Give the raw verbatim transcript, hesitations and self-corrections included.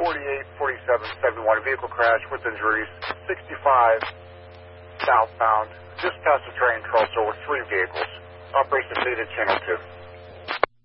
forty-eight forty-seven seventy-one, vehicle crash with injuries, sixty-five southbound, just past the train crossed over three vehicles. Operation completed, channel two.